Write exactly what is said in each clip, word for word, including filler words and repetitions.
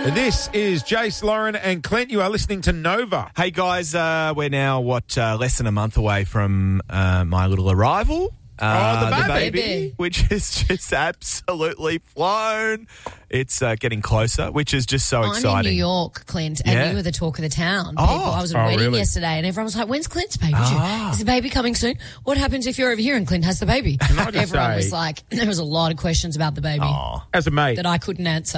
This is Jace, Lauren and Clint. You are listening to Nova. Hey, guys, uh, we're now, what, uh, less than a month away from uh, my little arrival. Uh, Oh, the baby. baby, which has just absolutely flown. It's uh, getting closer, which is just so I'm exciting. in New York, Clint, and Yeah. you were the talk of the town. Oh. People. I was at a Oh, wedding really? yesterday, and everyone was like, when's Clint's baby due? Ah. Is the baby coming soon? What happens if you're over here and Clint has the baby? I just Everyone say- was like, there was a lot of questions about the baby Aw. As a mate, that I couldn't answer.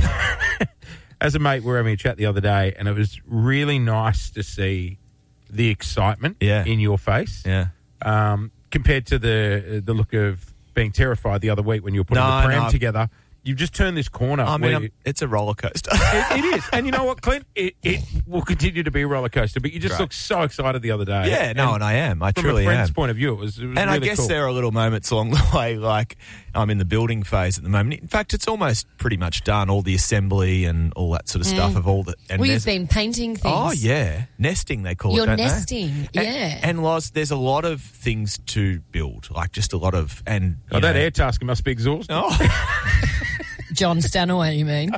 as a mate, we were having a chat the other day, and it was really nice to see the excitement Yeah. in your face, Yeah. um, compared to the the look of being terrified the other week when you were putting No, the pram no. together. You've just turned this corner. I mean, where I'm, you- it's a roller coaster. it, it is, and you know what, Clint? It, it will continue to be a roller coaster. But you just Great. looked so excited the other day. yeah, no, and I am. I from truly a friend's am. point of view, it was, it was And really I guess cool. there are little moments along the way, like I'm in the building phase at the moment. In fact, it's almost pretty much done, all the assembly and all that sort of stuff of all the. And Well, there's- you've been painting things. Oh, yeah. Nesting, they call You're it, don't nesting, they? yeah. And, and Loz, there's a lot of things to build, like just a lot of. and Oh, you that know- air tasker must be exhausting. Oh. John Stanaway, you mean?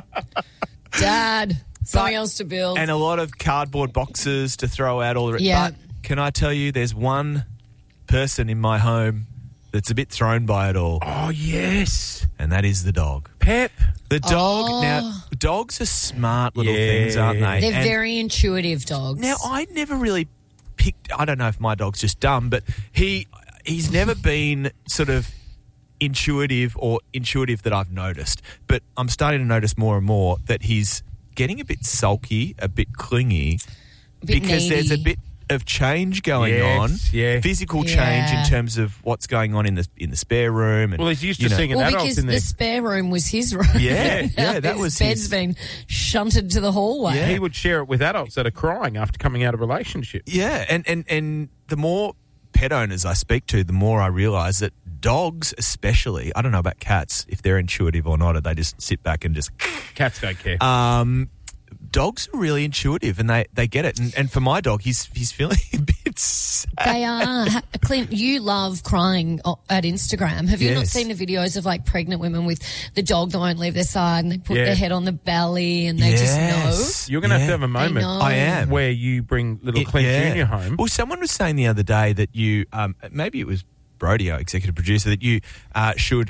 Dad, something But- else to build. And a lot of cardboard boxes to throw out all the. Yeah. But can I tell you, there's one person in my home that's a bit thrown by it all, Oh, yes. and that is the dog. Pep. The dog. Oh. Now, dogs are smart little Yeah. things, aren't they? They're And very intuitive dogs. Now, I never really picked. I don't know if my dog's just dumb, but he he's never been sort of intuitive or intuitive that I've noticed. But I'm starting to notice more and more that he's getting a bit sulky, a bit clingy, A bit because there's a needy. bit of change going Yes, on, yeah. physical change Yeah. in terms of what's going on in the in the spare room. And, Well, he's used you to know, seeing an Well, adult because in there. the spare room was his room. Yeah, Now yeah, that his was bed's his- been shunted to the hallway. Yeah. He would share it with adults that are crying after coming out of relationships. Yeah, and, and, and the more pet owners I speak to, the more I realise that dogs especially, I don't know about cats, if they're intuitive or not, or they just sit back and just... Cats don't care. Um, dogs are really intuitive and they, they get it. And, and for my dog, he's he's feeling a bit sad. They are. Ha- Clint, you love crying o- at Instagram. Have you not Yes. seen the videos of like pregnant women with the dog that won't leave their side and they put Yeah. their head on the belly and they just know? You're going to have Yeah. to have a moment know. I am. where you bring little It- Clint yeah. Junior home. Well, someone was saying the other day that you, um, maybe it was Brody, our executive producer, that you uh, should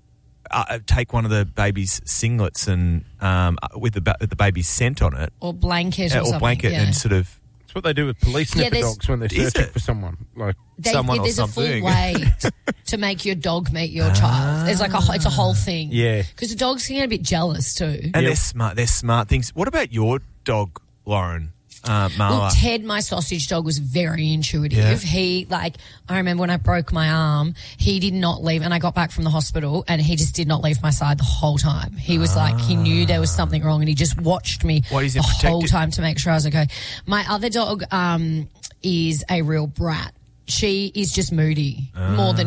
uh, take one of the baby's singlets and um, uh, with the ba- with the baby's scent on it, Or blanket or, uh, or something. blanket, yeah. and sort of That's what they do with police Yeah, sniffer there's- dogs when they're Is searching it? for someone. Like, They, someone or there's something. a full way t- to make your dog meet your child. There's like a, it's a whole thing. Yeah. Because the dogs can get a bit jealous too. and Yeah. they're smart. They're smart things. What about your dog, Lauren? Uh, Marla. Well, Ted, my sausage dog, was very intuitive. Yeah. He, like, I remember when I broke my arm, he did not leave, and I got back from the hospital, and he just did not leave my side the whole time. He was like, he knew there was something wrong, and he just watched me What, he's the whole protective? time to make sure I was okay. My other dog um, is a real brat. She is just moody more than